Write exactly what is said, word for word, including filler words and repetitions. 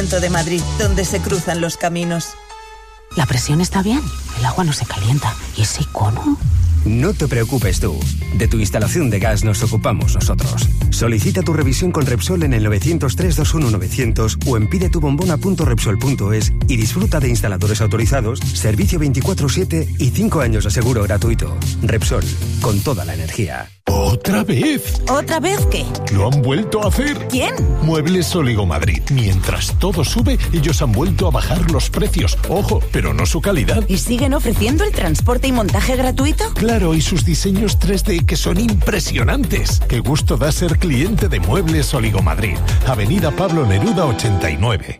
de Madrid, donde se cruzan los caminos. La presión está bien, el agua no se calienta. ¿Y ese icono? No te preocupes tú. De tu instalación de gas nos ocupamos nosotros. Solicita tu revisión con Repsol en el nueve cero tres, dos uno nueve cero cero o en pide tu bombona punto repsol punto es y disfruta de instaladores autorizados, servicio veinticuatro siete y cinco años de seguro gratuito. Repsol, con toda la energía. ¿Otra vez? ¿Otra vez qué? ¿Lo han vuelto a hacer? ¿Quién? Muebles Oligo Madrid. Mientras todo sube, ellos han vuelto a bajar los precios. Ojo, pero no su calidad. ¿Y siguen ofreciendo el transporte y montaje gratuito? Claro, y sus diseños tres D que son impresionantes. Qué gusto da ser cliente de Muebles Oligo Madrid. Avenida Pablo Neruda ochenta y nueve.